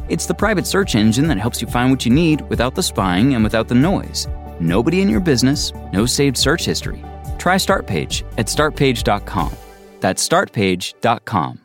It's the private search engine that helps you find what you need without the spying and without the noise. Nobody in your business, no saved search history. Try StartPage at startpage.com. That's startpage.com.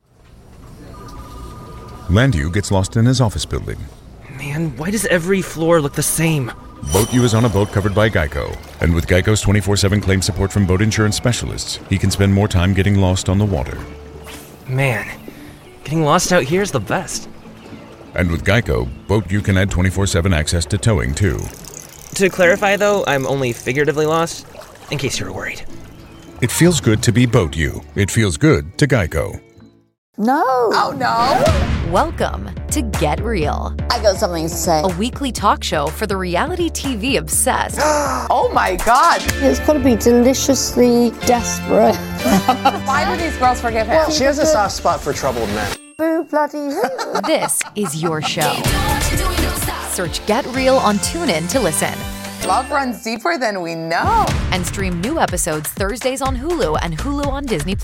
Landu gets lost in his office building. Man, why does every floor look the same? Boat U is on a boat covered by Geico. And with Geico's 24/7 claim support from boat insurance specialists, he can spend more time getting lost on the water. Man, getting lost out here is the best. And with Geico, Boat U can add 24/7 access to towing, too. To clarify, though, I'm only figuratively lost, in case you were worried. It feels good to be Boat U. It feels good to Geico. No. Oh, no. Welcome to Get Real. I got something to say. A weekly talk show for the reality TV obsessed. Oh, my God. It's got to be deliciously desperate. Why do these girls forgive him? She has a soft spot for troubled men. Boo bloody hoo. This is your show. Search Get Real on TuneIn to listen. Love runs deeper than we know. And stream new episodes Thursdays on Hulu and Hulu on Disney+.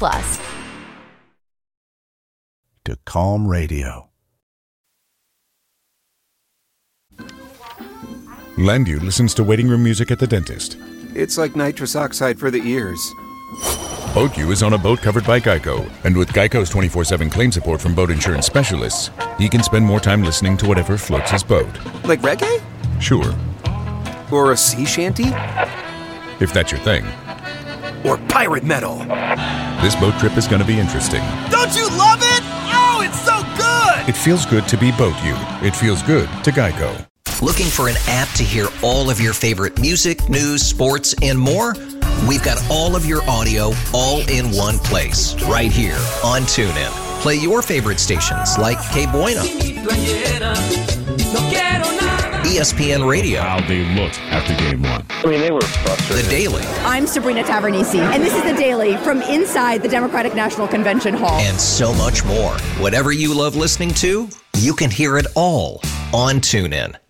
To Calm Radio. Landu listens to waiting room music at the dentist. It's like nitrous oxide for the ears. Boat U is on a boat covered by Geico. And with Geico's 24/7 claim support from boat insurance specialists, he can spend more time listening to whatever floats his boat. Like reggae? Sure. Or a sea shanty? If that's your thing. Or pirate metal? This boat trip is going to be interesting. Don't you love it? Oh, it's so good! It feels good to be Boat U. It feels good to Geico. Looking for an app to hear all of your favorite music, news, sports, and more? We've got all of your audio all in one place, right here on TuneIn. Play your favorite stations like Que Buena, ESPN Radio. How they looked after game one. I mean, they were frustrated. The Daily. I'm Sabrina Tavernisi, and this is The Daily from inside the Democratic National Convention Hall. And so much more. Whatever you love listening to, you can hear it all on TuneIn.